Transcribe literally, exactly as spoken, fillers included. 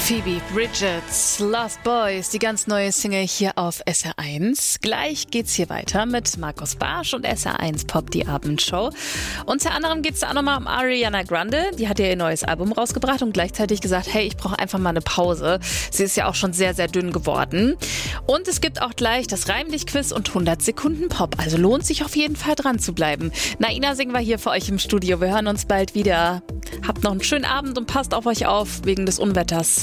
Phoebe Bridgers, Lost Boys, die ganz neue Single hier auf S R eins. Gleich geht's hier weiter mit Markus Barsch und S R eins Pop, die Abendshow. Unter anderem geht's da auch nochmal um Ariana Grande. Die hat ja ihr neues Album rausgebracht und gleichzeitig gesagt, hey, ich brauche einfach mal eine Pause. Sie ist ja auch schon sehr, sehr dünn geworden. Und es gibt auch gleich das Reimlich-Quiz und hundert Sekunden Pop. Also lohnt sich auf jeden Fall dran zu bleiben. Naina singen wir hier für euch im Studio. Wir hören uns bald wieder. Habt noch einen schönen Abend und passt auf euch auf wegen des Unwetters.